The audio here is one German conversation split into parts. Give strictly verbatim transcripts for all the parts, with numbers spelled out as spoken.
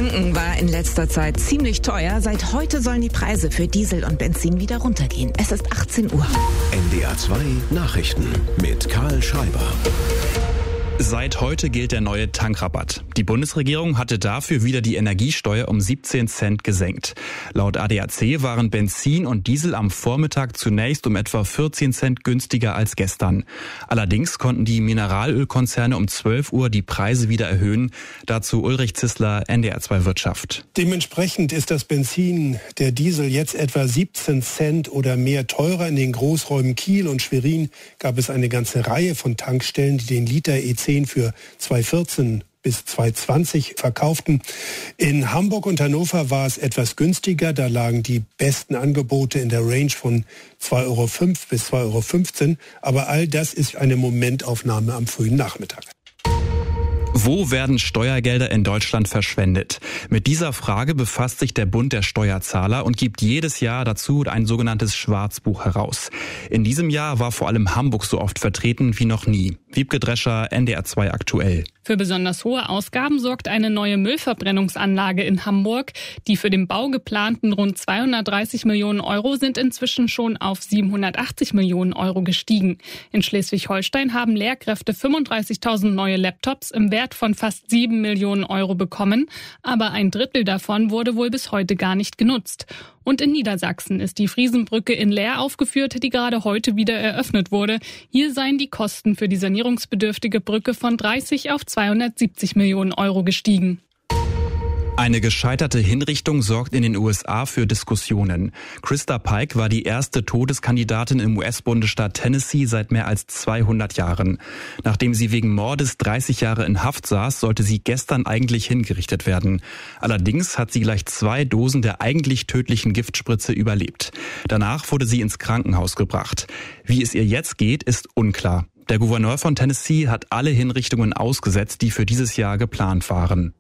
Tanken war in letzter Zeit ziemlich teuer. Seit heute sollen die Preise für Diesel und Benzin wieder runtergehen. Es ist achtzehn Uhr. N D R zwei Nachrichten mit Karl Schreiber. Seit heute gilt der neue Tankrabatt. Die Bundesregierung hatte dafür wieder die Energiesteuer um siebzehn Cent gesenkt. Laut A D A C waren Benzin und Diesel am Vormittag zunächst um etwa vierzehn Cent günstiger als gestern. Allerdings konnten die Mineralölkonzerne um zwölf Uhr die Preise wieder erhöhen. Dazu Ulrich Zissler, N D R zwei Wirtschaft. Dementsprechend ist das Benzin, der Diesel jetzt etwa siebzehn Cent oder mehr teurer. In den Großräumen Kiel und Schwerin gab es eine ganze Reihe von Tankstellen, die den Liter E zehn für zwei vierzehn bis zwei zwanzig verkauften. In Hamburg und Hannover war es etwas günstiger. Da lagen die besten Angebote in der Range von zwei Euro fünf bis zwei Euro fünfzehn. Aber all das ist eine Momentaufnahme am frühen Nachmittag. Wo werden Steuergelder in Deutschland verschwendet? Mit dieser Frage befasst sich der Bund der Steuerzahler und gibt jedes Jahr dazu ein sogenanntes Schwarzbuch heraus. In diesem Jahr war vor allem Hamburg so oft vertreten wie noch nie. Wiebke Drescher, N D R zwei aktuell. Für besonders hohe Ausgaben sorgt eine neue Müllverbrennungsanlage in Hamburg. Die für den Bau geplanten rund zweihundertdreißig Millionen Euro sind inzwischen schon auf siebenhundertachtzig Millionen Euro gestiegen. In Schleswig-Holstein haben Lehrkräfte fünfunddreißigtausend neue Laptops im Wert von fast sieben Millionen Euro bekommen. Aber ein Drittel davon wurde wohl bis heute gar nicht genutzt. Und in Niedersachsen ist die Friesenbrücke in Leer aufgeführt, die gerade heute wieder eröffnet wurde. Hier seien die Kosten für die sanierungsbedürftige Brücke von dreißig auf zweihundertsiebzig Millionen Euro gestiegen. Eine gescheiterte Hinrichtung sorgt in den U S A für Diskussionen. Krista Pike war die erste Todeskandidatin im U S-Bundesstaat Tennessee seit mehr als zweihundert Jahren. Nachdem sie wegen Mordes dreißig Jahre in Haft saß, sollte sie gestern eigentlich hingerichtet werden. Allerdings hat sie gleich zwei Dosen der eigentlich tödlichen Giftspritze überlebt. Danach wurde sie ins Krankenhaus gebracht. Wie es ihr jetzt geht, ist unklar. Der Gouverneur von Tennessee hat alle Hinrichtungen ausgesetzt, die für dieses Jahr geplant waren.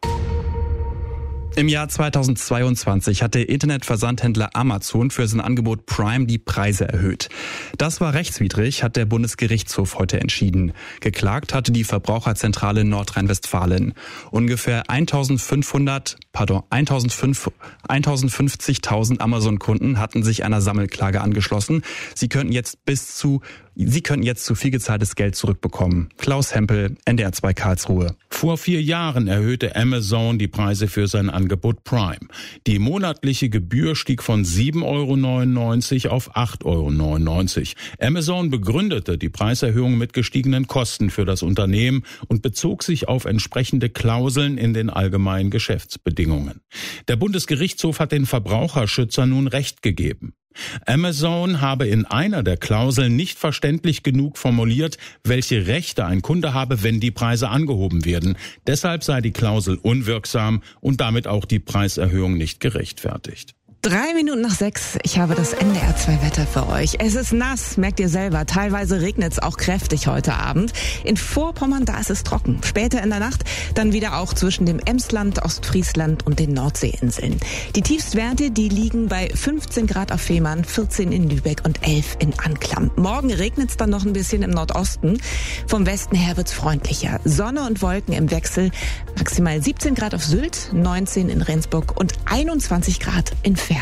Im Jahr zweitausendzweiundzwanzig hat der Internetversandhändler Amazon für sein Angebot Prime die Preise erhöht. Das war rechtswidrig, hat der Bundesgerichtshof heute entschieden. Geklagt hatte die Verbraucherzentrale Nordrhein-Westfalen. Ungefähr eintausendfünfhundert, pardon, eintausendfünfzigtausend Amazon-Kunden hatten sich einer Sammelklage angeschlossen. Sie könnten jetzt bis zu Sie könnten jetzt zu viel gezahltes Geld zurückbekommen. Klaus Hempel, N D R zwei Karlsruhe. Vor vier Jahren erhöhte Amazon die Preise für sein Angebot Prime. Die monatliche Gebühr stieg von sieben Euro neunundneunzig auf acht Euro neunundneunzig. Amazon begründete die Preiserhöhung mit gestiegenen Kosten für das Unternehmen und bezog sich auf entsprechende Klauseln in den allgemeinen Geschäftsbedingungen. Der Bundesgerichtshof hat den Verbraucherschützern nun Recht gegeben. Amazon habe in einer der Klauseln nicht verständlich genug formuliert, welche Rechte ein Kunde habe, wenn die Preise angehoben werden. Deshalb sei die Klausel unwirksam und damit auch die Preiserhöhung nicht gerechtfertigt. Drei Minuten nach sechs, ich habe das N D R zwei Wetter für euch. Es ist nass, merkt ihr selber. Teilweise regnet es auch kräftig heute Abend. In Vorpommern, da ist es trocken. Später in der Nacht dann wieder auch zwischen dem Emsland, Ostfriesland und den Nordseeinseln. Die Tiefstwerte, die liegen bei fünfzehn Grad auf Fehmarn, vierzehn in Lübeck und elf in Anklam. Morgen regnet es dann noch ein bisschen im Nordosten. Vom Westen her wird's freundlicher. Sonne und Wolken im Wechsel. Maximal siebzehn Grad auf Sylt, neunzehn in Rendsburg und einundzwanzig Grad in Verden.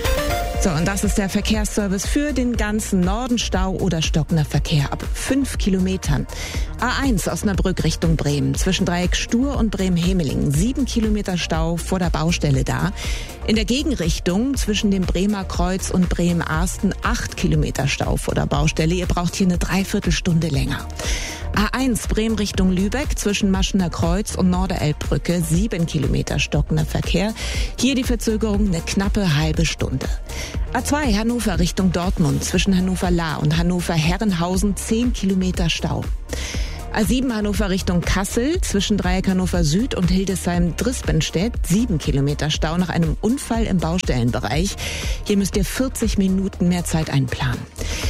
So, und das ist der Verkehrsservice für den ganzen Norden. Stau oder stockender Verkehr ab fünf Kilometern. A eins Osnabrück Richtung Bremen. Zwischen Dreieck Stur und Bremen-Hemeling. sieben Kilometer Stau vor der Baustelle da. In der Gegenrichtung zwischen dem Bremer Kreuz und Bremen-Arsten acht Kilometer Stau vor der Baustelle. Ihr braucht hier eine Dreiviertelstunde länger. A eins Bremen Richtung Lübeck zwischen Maschener Kreuz und Norderelbbrücke sieben Kilometer stockender Verkehr. Hier die Verzögerung eine knappe halbe Stunde. A zwei Hannover Richtung Dortmund zwischen Hannover-Lahr und Hannover-Herrenhausen zehn Kilometer Stau. A sieben Hannover Richtung Kassel zwischen Dreieck Hannover Süd und Hildesheim-Drispenstedt sieben Kilometer Stau nach einem Unfall im Baustellenbereich. Hier müsst ihr vierzig Minuten mehr Zeit einplanen.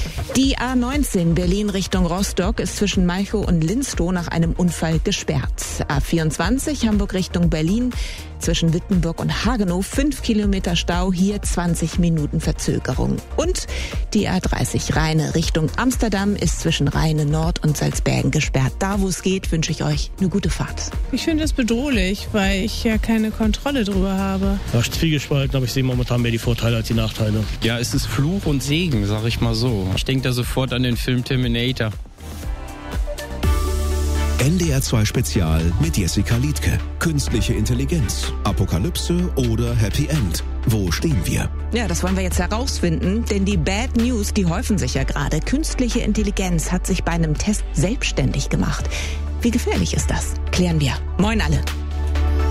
Die A neunzehn Berlin Richtung Rostock ist zwischen Malchow und Linstow nach einem Unfall gesperrt. A vierundzwanzig Hamburg Richtung Berlin Zwischen Wittenburg und Hagenow fünf Kilometer Stau, hier zwanzig Minuten Verzögerung. Und die A dreißig Rheine Richtung Amsterdam ist zwischen Rheine Nord und Salzbergen gesperrt. Da, wo es geht, wünsche ich euch eine gute Fahrt. Ich finde es bedrohlich, weil ich ja keine Kontrolle drüber habe. Ja, zwiegespalten, aber ich sehe momentan mehr die Vorteile als die Nachteile. Ja, es ist Fluch und Segen, sag ich mal so. Ich denke da sofort an den Film Terminator. N D R zwei Spezial mit Jessica Liedtke. Künstliche Intelligenz, Apokalypse oder Happy End? Wo stehen wir? Ja, das wollen wir jetzt herausfinden, denn die Bad News, die häufen sich ja gerade. Künstliche Intelligenz hat sich bei einem Test selbstständig gemacht. Wie gefährlich ist das? Klären wir. Moin alle.